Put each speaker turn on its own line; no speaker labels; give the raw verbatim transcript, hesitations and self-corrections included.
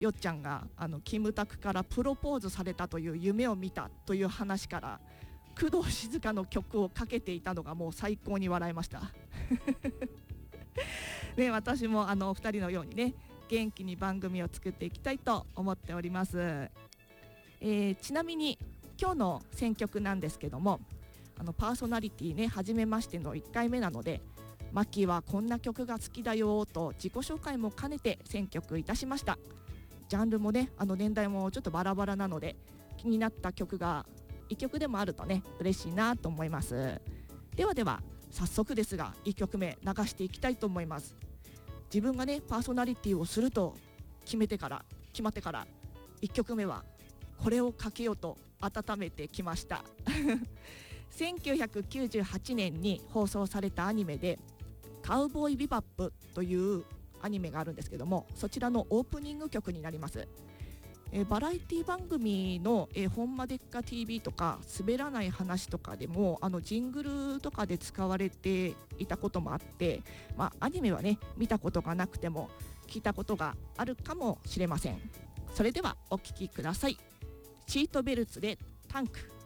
よっちゃんがあのキムタクからプロポーズされたという夢を見たという話から工藤静香の曲をかけていたのがもう最高に笑いましたね、私もあのお二人のようにね元気に番組を作っていきたいと思っております、えー、ちなみに今日の選曲なんですけども、あのパーソナリティね初めましてのいっかいめなので、マッキーはこんな曲が好きだよと自己紹介も兼ねて選曲いたしました。ジャンルもねあの年代もちょっとバラバラなので、気になった曲がいっきょくでもあるとね嬉しいなと思います。ではでは早速ですがいっきょくめ流していきたいと思います。自分がねパーソナリティをすると決めてから決まってからいっきょくめはこれをかけようと温めてきましたせんきゅうひゃくきゅうじゅうはちねんに放送されたアニメでカウボーイビバップというアニメがあるんですけども、そちらのオープニング曲になります。えー、バラエティ番組の、えー、ほんまでっか ティーブイ とか滑らない話とかでもあのジングルとかで使われていたこともあって、まあ、アニメはね見たことがなくても聞いたことがあるかもしれません。それではお聴きください。シートベルツでタンク。